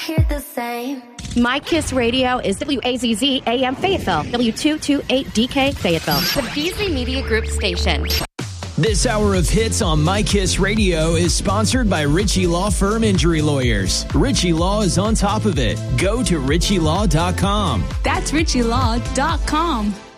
hear the same. My Kiss Radio is WAZZ AM Fayetteville, W228DK Fayetteville, the Beasley Media Group station. This hour of hits on My Kiss Radio is sponsored by Ritchie Law Firm Injury Lawyers. Ritchie Law is on top of it. Go to ritchielaw.com. That's ritchielaw.com.